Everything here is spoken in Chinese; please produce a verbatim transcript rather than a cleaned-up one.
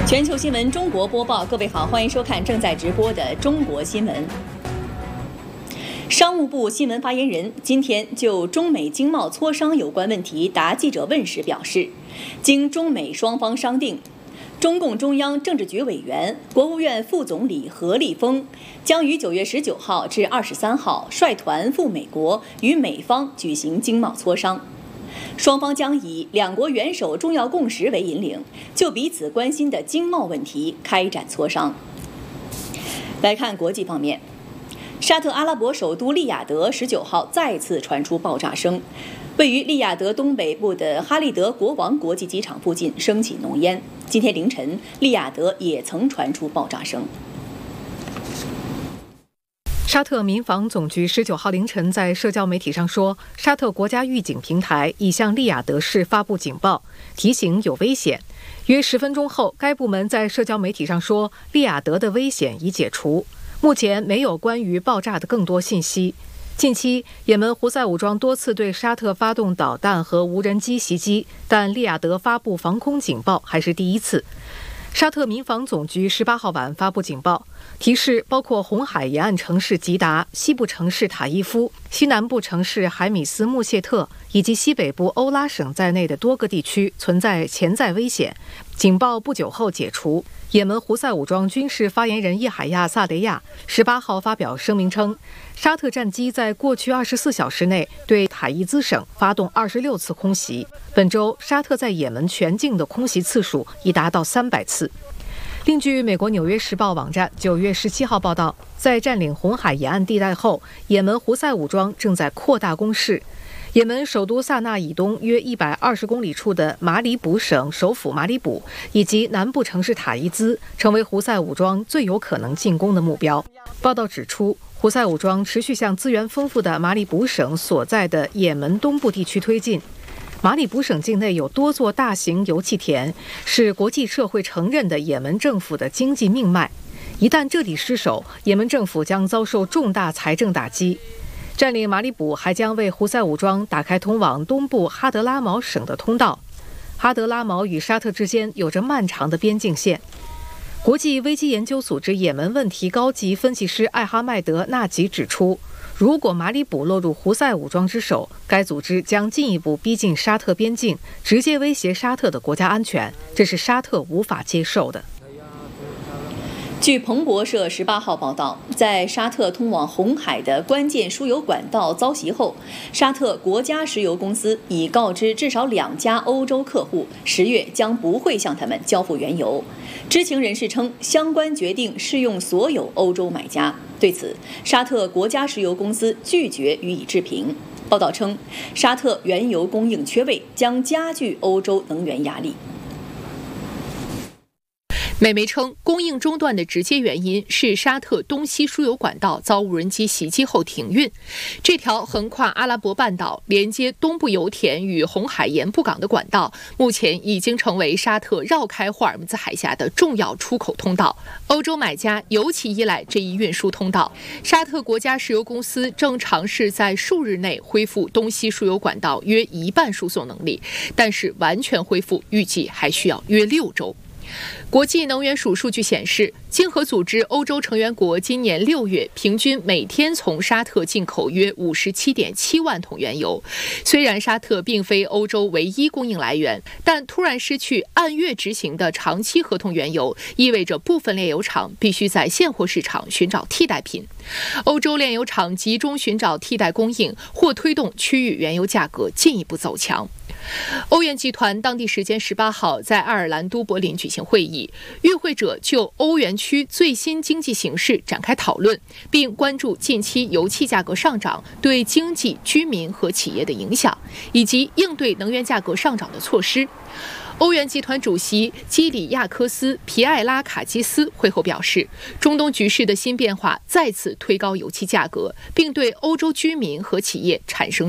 全球新闻中国播报，各位好，欢迎收看正在直播的中国新闻。商务部新闻发言人今天就中美经贸磋商有关问题答记者问时表示，经中美双方商定，中共中央政治局委员、国务院副总理何立峰将于九月十九号至二十三号率团赴美国，与美方举行经贸磋商。双方将以两国元首重要共识为引领，就彼此关心的经贸问题开展磋商。来看国际方面，沙特阿拉伯首都利雅得十九号再次传出爆炸声，位于利雅得东北部的哈利德国王国际机场附近升起浓烟。今天凌晨，利雅得也曾传出爆炸声。 沙特民防总局十九号凌晨在社交媒体上说，沙特国家预警平台已向利雅得市发布警报，提醒有危险。约十分钟后，该部门在社交媒体上说，利雅得的危险已解除。目前没有关于爆炸的更多信息。近期，也门胡塞武装多次对沙特发动导弹和无人机袭击，但利雅得发布防空警报还是第一次。沙特民防总局十八号晚发布警报，提示包括红海沿岸城市吉达、西部城市塔伊夫、西南部城市海米斯穆谢特以及西北部欧拉省在内的多个地区存在潜在危险。警报不久后解除。也门胡塞武装军事发言人叶海亚·萨雷亚十八号发表声明称，沙特战机在过去二十四小时内对塔伊兹省发动二十六次空袭。本周，沙特在也门全境的空袭次数已达到三百次。另据美国《纽约时报》网站九月十七号报道，在占领红海沿岸地带后，也门胡塞武装正在扩大攻势。也门首都萨那以东约一百二十公里处的马里卜省首府马里卜以及南部城市塔伊兹成为胡塞武装最有可能进攻的目标。报道指出，胡塞武装持续向资源丰富的马里卜省所在的也门东部地区推进。马里卜省境内有多座大型油气田，是国际社会承认的也门政府的经济命脉。一旦这里失守，也门政府将遭受重大财政打击。占领马里卜还将为胡塞武装打开通往东部哈德拉毛省的通道。哈德拉毛与沙特之间有着漫长的边境线。国际危机研究组织也门问题高级分析师艾哈迈德·纳吉指出，如果马里卜落入胡塞武装之手，该组织将进一步逼近沙特边境，直接威胁沙特的国家安全，这是沙特无法接受的。 据彭博社十八号报道，在沙特通往红海的关键输油管道遭袭后，沙特国家石油公司已告知至少两家欧洲客户，十月将不会向他们交付原油。知情人士称，相关决定适用所有欧洲买家。对此，沙特国家石油公司拒绝予以置评。报道称，沙特原油供应缺位将加剧欧洲能源压力。 美媒称，供应中断的直接原因是沙特东西输油管道遭无人机袭击后停运。这条横跨阿拉伯半岛、连接东部油田与红海盐布港的管道，目前已经成为沙特绕开霍尔木兹海峡的重要出口通道。欧洲买家尤其依赖这一运输通道。沙特国家石油公司正尝试在数日内恢复东西输油管道约一半输送能力，但是完全恢复预计还需要约六周。国际能源署数据显示，经合组织欧洲成员国今年六月平均每天从沙特进口约五十七点七万桶原油。虽然沙特并非欧洲唯一供应来源，但突然失去按月执行的长期合同原油，意味着部分炼油厂必须在现货市场寻找替代品。欧洲炼油厂集中寻找替代供应，或推动区域原油价格进一步走强。欧元集团当地时间十八号在爱尔兰都柏林举行会议，与会者就欧元区最新经济形势展开讨论，并关注近期油气价格上涨对经济、居民和企业的影响，以及应对能源价格上涨的措施。欧元集团主席基里亚科斯·皮埃拉卡基斯会后表示，中东局势的新变化再次推高油气价格，并对欧洲居民和企业产生